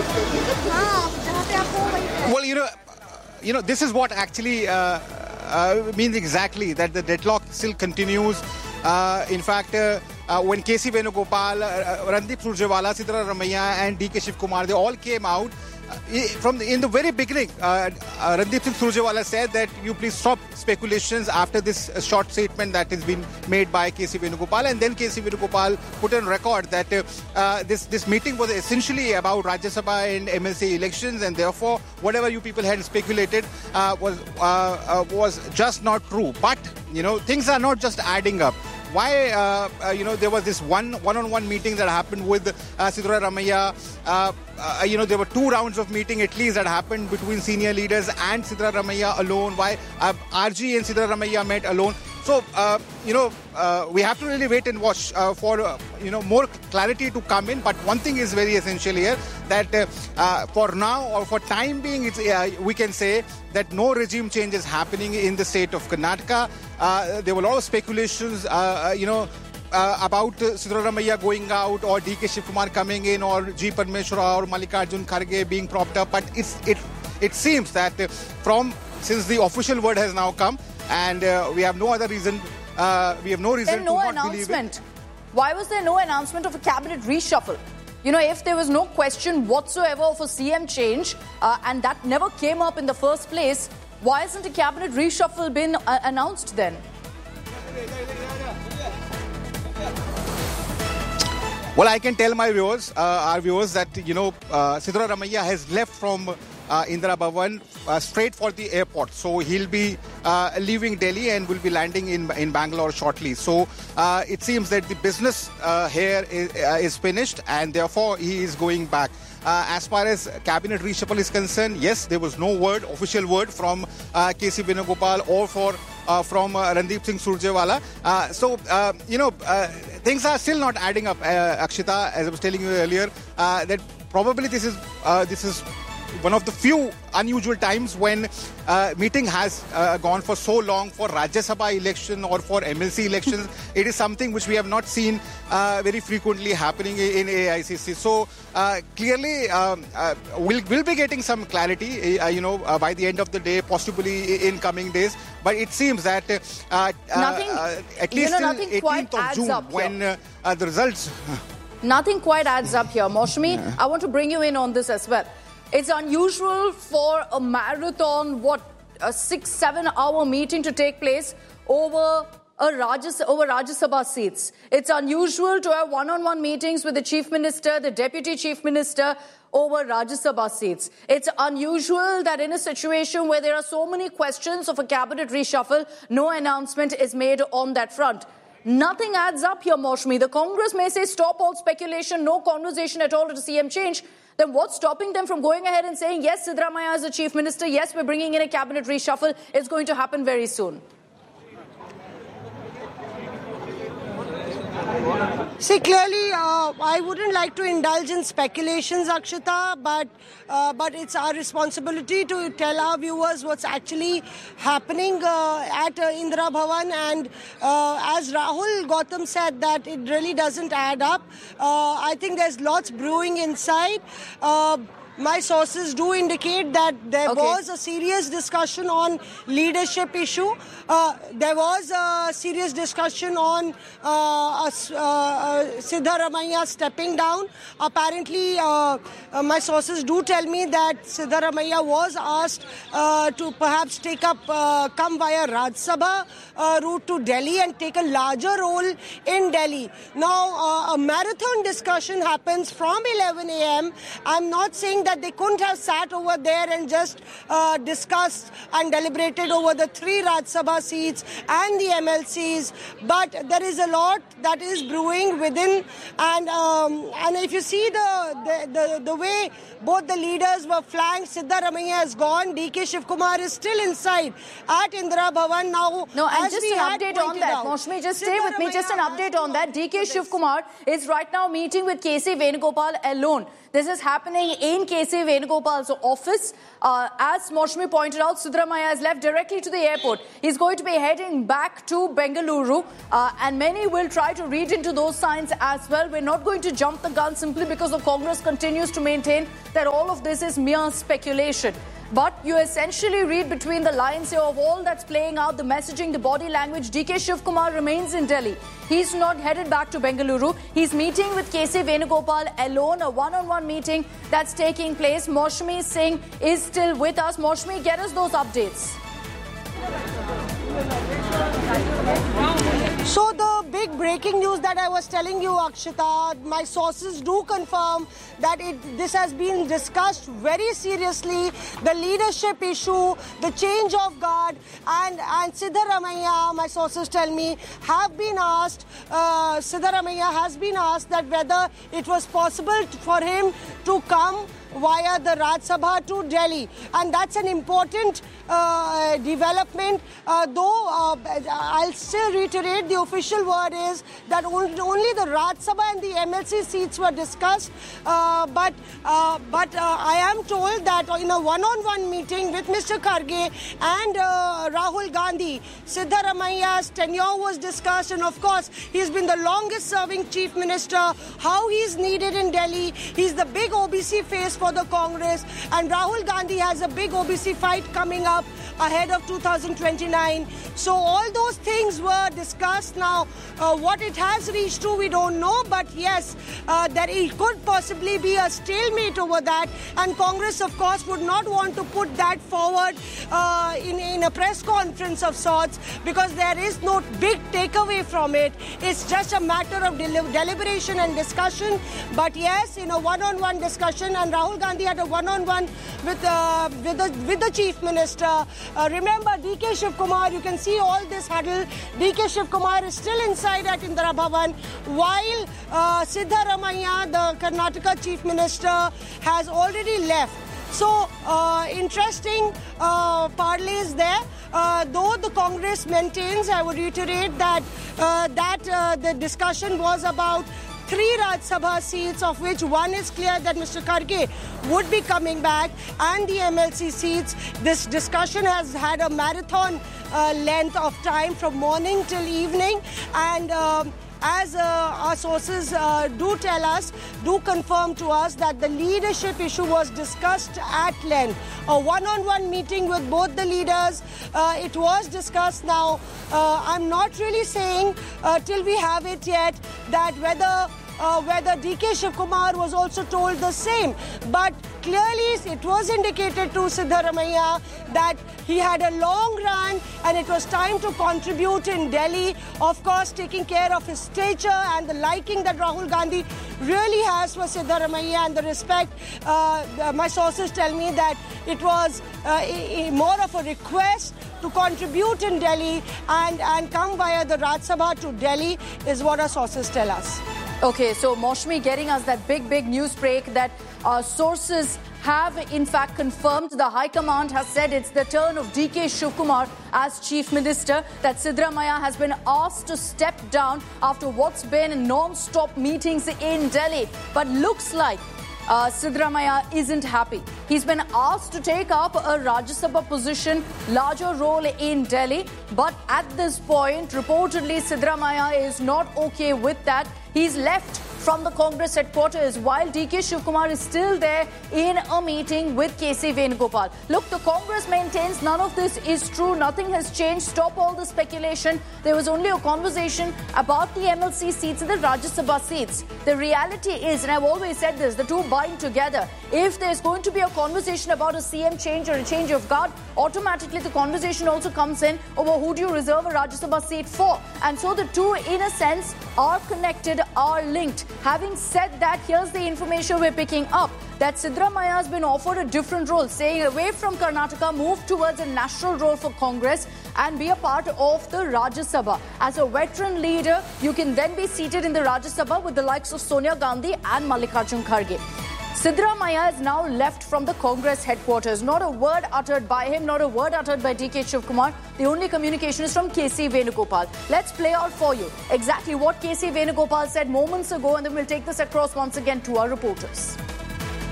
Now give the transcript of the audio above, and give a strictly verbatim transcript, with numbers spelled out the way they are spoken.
Well, you know, you know, this is what actually uh, uh, means exactly that the deadlock still continues. Uh, in fact, uh, uh, when K C Venugopal, uh, Randeep Surjewala, Siddaramaiah and D K Shivkumar, they all came out. Uh, from the, in the very beginning, uh, uh, Randeep Singh Surjewala said that you please stop speculations after this uh, short statement that has been made by K C Venugopal, and then K C Venugopal put on record that uh, uh, this this meeting was essentially about Rajya Sabha and M L C elections, and therefore whatever you people had speculated uh, was uh, uh, was just not true. But you know, things are not just adding up. Why, uh, uh, you know, there was this one one-on-one meeting that happened with uh, Siddaramaiah. Uh, uh, you know, there were two rounds of meeting at least that happened between senior leaders and Siddaramaiah alone. Why uh, R G and Siddaramaiah met alone. So, uh, you know, uh, we have to really wait and watch uh, for, uh, you know, more clarity to come in. But one thing is very essential here, that uh, uh, for now or for time being, it's, uh, we can say that no regime change is happening in the state of Karnataka. Uh, there were a lot of speculations, uh, uh, you know, uh, about uh, Siddaramaiah going out or D K Shivkumar coming in or G. Parmeshwara or Mallikarjun Kharge being propped up. But it's, it, it seems that uh, from, since the official word has now come, and uh, we have no other reason, uh, we have no reason then no to not believe it. Why was there no announcement of a cabinet reshuffle? You know, if there was no question whatsoever of a C M change, uh, and that never came up in the first place, why hasn't a cabinet reshuffle been uh, announced then? Well, I can tell my viewers, uh, our viewers, that, you know, uh, Siddaramaiah has left from uh, Indira Bhavan uh, straight for the airport. So he'll be uh, leaving Delhi and will be landing in in Bangalore shortly. So uh, it seems that the business uh, here is, uh, is finished, and therefore he is going back. Uh, as far as cabinet reshuffle is concerned, yes, there was no word, official word from uh, K C Venugopal or for uh, from uh, Randeep Singh Surjewala. Uh, so, uh, you know, uh, things are still not adding up, uh, Akshita, as I was telling you earlier, uh, that probably this is uh, this is one of the few unusual times when uh, meeting has uh, gone for so long for Rajya Sabha election or for M L C elections. It is something which we have not seen uh, very frequently happening in A I C C. So uh, clearly um, uh, we'll, we'll be getting some clarity, uh, you know, uh, by the end of the day, possibly in coming days. But it seems that uh, nothing, uh, at least you know, till eighteenth of June, when uh, uh, the results... Nothing quite adds up here. Moushami, yeah. I want to bring you in on this as well. It's unusual for a marathon, what, a six, seven hour meeting to take place over a Rajya, over Rajya Sabha seats. It's unusual to have one-on-one meetings with the Chief Minister, the Deputy Chief Minister over Rajya Sabha seats. It's unusual that in a situation where there are so many questions of a cabinet reshuffle, no announcement is made on that front. Nothing adds up here, Moushami. The Congress may say stop all speculation, no conversation at all to C M change. Then what's stopping them from going ahead and saying, yes, Siddaramaiah is the Chief Minister, yes, we're bringing in a cabinet reshuffle, it's going to happen very soon? See, clearly, uh, I wouldn't like to indulge in speculations, Akshita, but uh, but it's our responsibility to tell our viewers what's actually happening uh, at uh, Indira Bhavan. And uh, as Rahul Gautam said, that it really doesn't add up. Uh, I think there's lots brewing inside. Uh, My sources do indicate that there okay. was a serious discussion on leadership issue. Uh, there was a serious discussion on uh, uh, uh, Siddaramaiah stepping down. Apparently, uh, uh, my sources do tell me that Siddaramaiah was asked uh, to perhaps take up, uh, come via Rajya Sabha uh, route to Delhi and take a larger role in Delhi. Now, uh, a marathon discussion happens from eleven a m I'm not saying that they couldn't have sat over there and just uh, discussed and deliberated over the three Rajya Sabha seats and the M L Cs, but there is a lot that is brewing within, and um, and if you see the, the the the way both the leaders were flanked, Siddaramaiah has gone, D K Shivkumar is still inside at Indira Bhavan now. No, and just an update on that, Moushami, just stay with me, just an update on that. D K Shivkumar is right now meeting with K C Venugopal alone. This is happening in K K C Venugopal's office. Uh, as Maushami pointed out, Siddaramaiah has left directly to the airport. He's going to be heading back to Bengaluru, uh, and many will try to read into those signs as well. We're not going to jump the gun simply because the Congress continues to maintain that all of this is mere speculation. But you essentially read between the lines here of all that's playing out, the messaging, the body language. D K Shivkumar remains in Delhi. He's not headed back to Bengaluru. He's meeting with K C Venugopal alone, a one-on-one meeting that's taking place. Maushami Singh is still with us. Maushami, get us those updates. So the big breaking news that I was telling you, Akshita, my sources do confirm that it, this has been discussed very seriously. The leadership issue, the change of guard, and, and Siddaramaiah, my sources tell me, have been asked, uh, Siddaramaiah has been asked that whether it was possible for him to come via the Raj Sabha to Delhi, and that's an important uh, development, uh, though uh, I'll still reiterate the official word is that only, only the Raj Sabha and the M L C seats were discussed, uh, but uh, but uh, I am told that in a one-on-one meeting with Mister Kharge and uh, Rahul Gandhi, Siddaramaiah's tenure was discussed, and of course he's been the longest serving chief minister, how he's needed in Delhi. He's the big O B C face for the Congress, and Rahul Gandhi has a big O B C fight coming up ahead of two thousand twenty-nine. So all those things were discussed. Now uh, what it has reached to we don't know, but yes, uh, that it could possibly be a stalemate over that, and Congress of course would not want to put that forward uh, in, in a press conference of sorts, because there is no big takeaway from it. It's just a matter of del deliberation and discussion. But yes, in a one-on-one discussion, and Rahul Gandhi had a one-on-one with uh, with the with the chief minister. Uh, remember, D K Shivkumar, you can see all this huddle. D K Shivkumar is still inside at Indira Bhavan, while uh, Siddaramaiah, the Karnataka chief minister, has already left. So uh, interesting uh, parlays there. Uh, though the Congress maintains, I would reiterate that uh, that uh, the discussion was about three Raj Sabha seats, of which one is clear that Mister Kharge would be coming back, and the M L C seats. This discussion has had a marathon uh, length of time from morning till evening, and uh, as uh, our sources uh, do tell us, do confirm to us that the leadership issue was discussed at length. A one-on-one meeting with both the leaders, uh, it was discussed. Now, uh, I'm not really saying uh, till we have it yet that whether Uh, whether D K Shivkumar was also told the same. But clearly it was indicated to Siddaramaiah that he had a long run and it was time to contribute in Delhi, of course taking care of his stature and the liking that Rahul Gandhi really has for Siddaramaiah and the respect. Uh, my sources tell me that it was uh, a, a more of a request to contribute in Delhi and, and come via the Raj Sabha to Delhi is what our sources tell us. Okay, so Maushami getting us that big, big news break that uh, sources have in fact confirmed. The High Command has said it's the turn of D K Shivkumar as Chief Minister, that Siddaramaiah has been asked to step down after what's been non-stop meetings in Delhi. But looks like Uh, Siddaramaiah isn't happy. He's been asked to take up a Rajya Sabha position, larger role in Delhi. But at this point, reportedly, Siddaramaiah is not okay with that. He's left from the Congress headquarters while D K Shivkumar is still there in a meeting with K C Venugopal. Look, the Congress maintains none of this is true. Nothing has changed. Stop all the speculation. There was only a conversation about the M L C seats and the Rajya Sabha seats. The reality is, and I've always said this, the two bind together. If there's going to be a conversation about a C M change or a change of guard, automatically the conversation also comes in over who do you reserve a Rajya Sabha seat for. And so the two, in a sense, are connected, are linked. Having said that, here's the information we're picking up, that Siddaramaiah has been offered a different role, staying away from Karnataka, move towards a national role for Congress and be a part of the Rajya Sabha. As a veteran leader, you can then be seated in the Rajya Sabha with the likes of Sonia Gandhi and Mallikarjun Kharge. Siddaramaiah is now left from the Congress headquarters. Not a word uttered by him, not a word uttered by D K Shivkumar. The only communication is from K C Venugopal. Let's play out for you exactly what K C Venugopal said moments ago, and then we'll take this across once again to our reporters.